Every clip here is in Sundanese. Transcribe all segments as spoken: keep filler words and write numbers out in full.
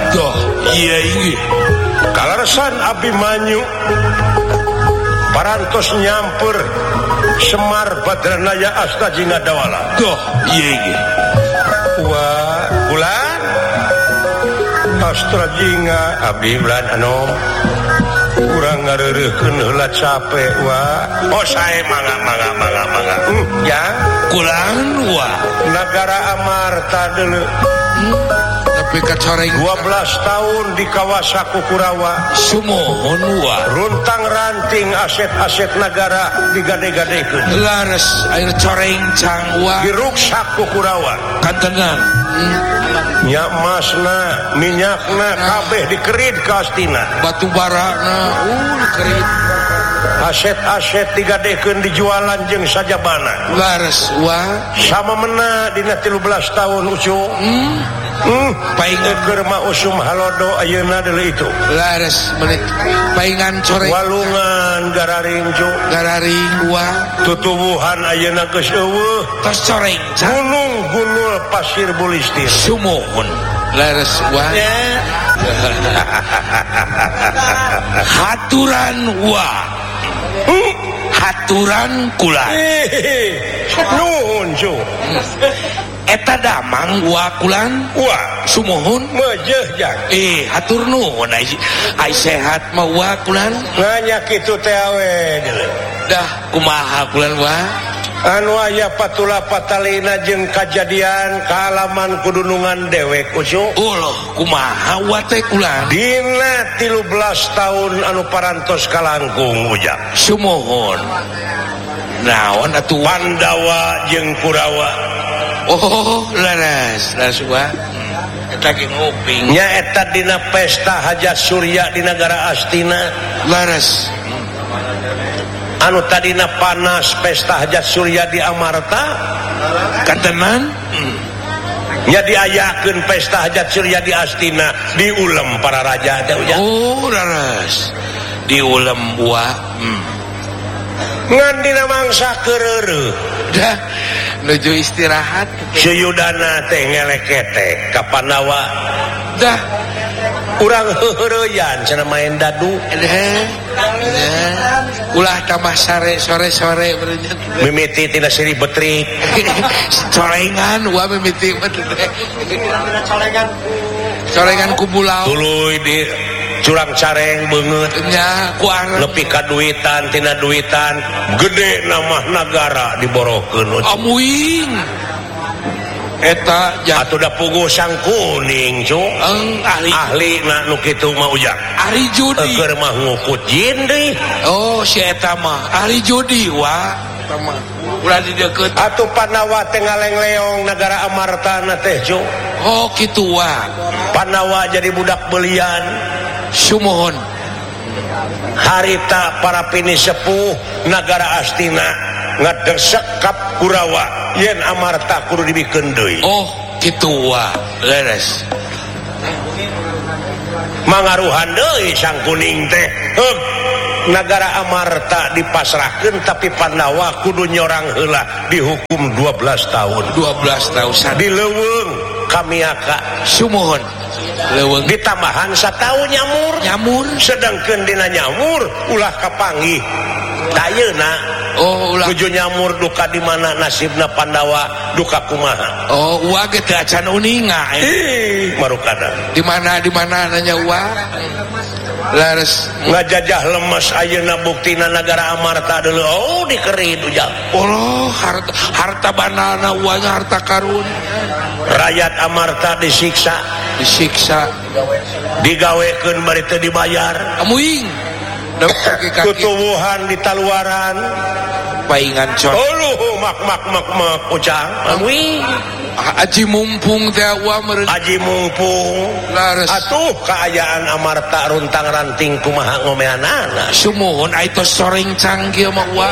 Doh iya iya kalarsan Abimanyu parantos nyamper Semar Badranaya Astajina Dawala. Doh iya iya wah bulan Astajina Abi bulan anu kurang ngareureukkeun heula capek wah. Oh sae mangga mangga mangga mangga hmm, ya kulaan wah Nagara Amarta deuleu hmm. Tapi kacoreng dua belas tahun di kawasan Kukurawa sumohon wah runtang ranting aset-aset negara digade-gadekeun laras air coreng cangwa diruksak Kukurawa kantenan hmm. nya emasna minyakna kabeh dikerid ka Astina batu barana uh dikerid aset-aset digadekeun dijualan jeung sajabana laras wah sama mena dina tilu belas tahun ucu hmm. Hmm, paingan keur mah usum halodo ayeuna deuleu itu. Laras menit paingan coreng walungan gararing cu gararing wah tutuwuhan ayeuna geus eueuh tos coreng gunung gunul pasir bulistir sumohon laras wah haturan wah hmm. haturan kula nuhun cu eta damang wa kulan wah sumohon meujeeh jak eh hatur nuhun ai ai sehat mah wa kulan nganya kitu teh awe deuleu dah kumaha kulan wa anu aya patula patalina jeung kajadian kaalaman kudunungan dewek ucu ulah kumaha wa teh kulan dina tilu belas tahun anu parantos kalangkung ujak sumohon naon atuh Pandawa jeung Kurawa. Oh, laras, laras wah. Eta ge nguping. Nya eta dina pesta Hajat Surya di negara Astina. Laras. Anu tadina panas pesta Hajat Surya di Amarta. Kantenan. Nya diayakeun pesta Hajat Surya di Astina, diulem para raja teh ujang. Oh, laras. Diulem wah. Hmm. Ngan dina mangsa keureureuk. Dah nuju istirahat Suyudana teh ngelekete ka Pandawa. Dah urang heureuyan cenah main dadu. Deh. Ulah tambah sare sore-sore berenjak. Mimiti tina siri betrik. Corengan wa mimiti betrik. Corengan ku bulau. Tuluy di curang careng beungeut nya ku nepi ka duitan tina duitan gede nama nagara diborokeun amuing eta atuh da puguh sang kuning cu eng ahli ahli na nu kitu mah ujang ahli judi keur mah ngukut jin deui oh si eta mah ahli judi wa eta mah ulah di deukeut atuh Pandawa teh ngaleng-leong negara Amarta na teh cu oh kitu wa Pandawa jadi budak belian sumohon harita para pini sepuh negara Astina ngadesek ka Kurawa yen Amarta kudu dibikeun deui oh kitu wa leres mangaruhan deui sang kuning teh heug negara Amarta dipasrahkeun tapi Pandawa kudu nyorang heula dihukum dua belas tahun dua belas tahun dileuweung kamiaka sumohon leuweung ditambahan sataun nyamur nyamur sedangkeun dina nyamur ulah kapanggih tayeuna oh ulah tujuh nyamur duka di mana nasibna Pandawa duka kumaha oh uwa ge teu acan uninga ih marukada di mana di mana nanya uwa lares ngajajah lemes ayeuna buktina negara Amarta deuleu oh dikerid ujang oh harta harta banana uwa nya harta karun rakyat Amarta disiksa disiksa digawekeun bari teu dibayar amuing tutuwuhan di taluaran paingan con uluh mak mak mak mak ucang amuing aji mumpung teh wa meureun aji mumpung lares atuh kaayaan Amarta runtang ranting kumaha ngomeanana sumuhun ai tos soreng canggih mah wa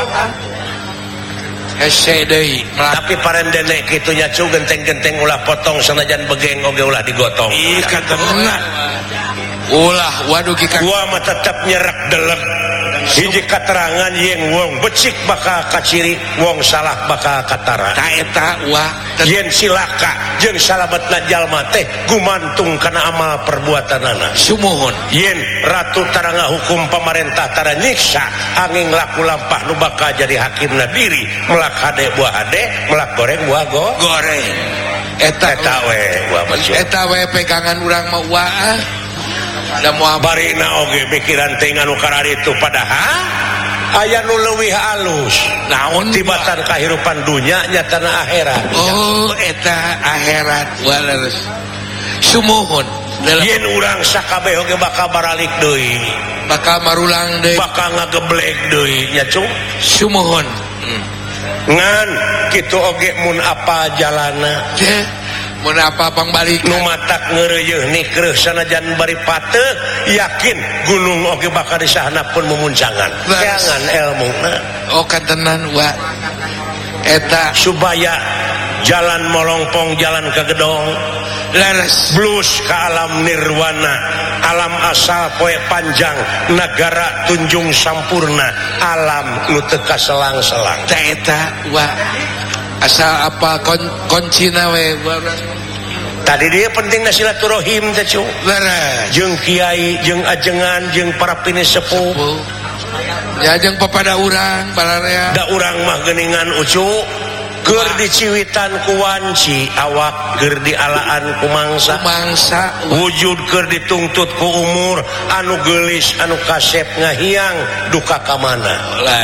hese deui tapi parendene kitu nya cu genteng-genteng ulah potong sanajan begeng oge ulah digotong ih katenna ulah waduh ki gua mah tetep nyerak delep hiji keterangan yang wong becik bakal kaciri wong salah bakal katara taeta wah yen silaka jeung salametna jalma teh gumantung kana amal perbuatanana sumuhun yen ratu taranga hukum pemerintah tara nyiksa angin laku lampah nu bakal jadi hakimna diri melak hade buah hade melak goreng buah go goreng eta eta we buah macu eta we pegangan urang mah wah da moal barina oge pikiran teh nganu kararitu padahal aya nu leuwih alus naon tibatan kahirupan dunya nyatana akhirat oh eta akhirat waleres sumuhun yen urang sakabeh oge bakal baralik deui bakal marulang deui bakal ngageblek deui nya cung sumuhun hmm. ngan kitu oge mun apa jalana teh mun apa pangbalik nu matak ngeureuyeuh nikreuh sanajan bari pateuh yakin gunung oge bakal disahana pun mumuncangan keangan elmuna oh kantenan wa eta supaya jalan molongpong jalan ke gedong leres blus ke alam nirwana alam asal poe panjang negara tunjung sampurna alam nu teu kaselang-selang eta wa asal apa kon koncina we tadi dia pentingna silaturahim teh cung leres jeung kiai jeung ajengan jeung para pini sepuh ya jeung papada urang bararea da urang mah geuningan ucu keur diciwitan ku wanci awak keur dialaan ku mangsa mangsa wujud keur ditungtut ku umur anu geulis anu kasep ngahiang duka ka mana